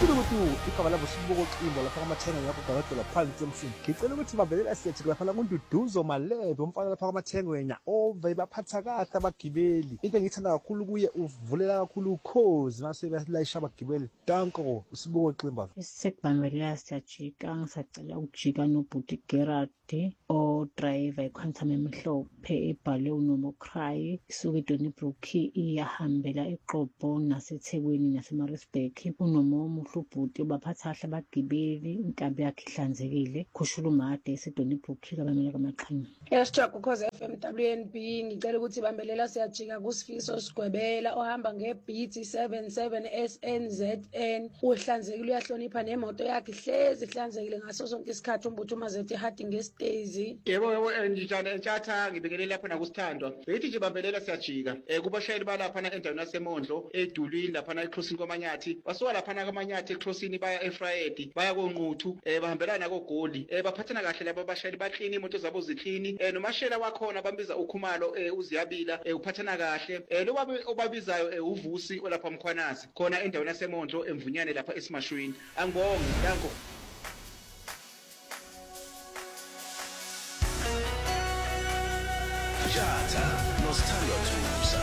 ukuthi igama labo Sibuko Ximba lapha kwamathenga ngapha gagadela phansi emsini. Ngicela ukuthi bavelela siyathi lapha la kuNduduzo Malebe umfana lapha kwamathengwenya ove baphatha kahle abagibeli. Into engithanda kakhulu kuye uvulela kakhulu ukhozi mase balayisha abagibeli. Danko Sibuko Ximba. Sekubambelela siyajika ngisacela ukujika nobhuti Gerard o-driver iQuantum emhlophe ebhale uNomocry isuke eDonnybrook iyahambela eQobo naseThekwini naseMaritzburg. Unomo omuhle ubhuti ubaphatha kahle abagibeli inkabi yakhe ihlanzekile. Khushula umade eseDonnybrook kabamela kaMaqhinga. Yesithogo Ukhozi FM WNB ngicela ukuthi bambelela siyajika kuSifiso Sigwebela ohamba ngeBeat 77 SNZN. Uhlanzekile uyahlonipha nemoto yakhe ihlezi ihlanzekile ngaso sonke isikhathi umbutho uMazethi Harding ngeStazi. Yebo njalo entshatha ngibekele lapha nakuSithandwa. Beyithi nje bambelela siyajika. Kubashayeli balapha endaweni yaseMondlo eDulwini lapha eCrossing kwaManyathi. Basuka lapha kwaManyathi eCrossing baya eFriday baya koNquthu bahambelana koGoli. Baphathana kahle laba bashayeli baclean imoto zabo ziclean. Nomashela wakhona bambiza uKhumalo uZiyabila uphathana kahle. Lo obabizayo uVusi olapha Mkhwanazi khona endaweni yaseMondlo emvunyane lapha eSimashweni. Angibonge danko. Jata, nos Thandwa Thusa.